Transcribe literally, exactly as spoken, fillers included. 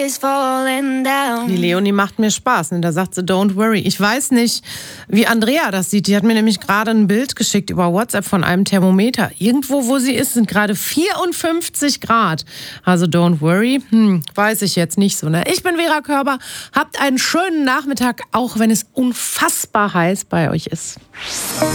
is falling down. Die Leonie macht mir Spaß. Und da sagt sie, don't worry. Ich weiß nicht, wie Andrea das sieht. Die hat mir nämlich gerade ein Bild geschickt über WhatsApp von einem Thermometer. Irgendwo, wo sie ist, sind gerade vierundfünfzig Grad. Also don't worry. Hm, weiß ich jetzt nicht so. Ne? Ich bin Vera Körber. Habt einen schönen Nachmittag, auch wenn es unfassbar heiß bei euch ist.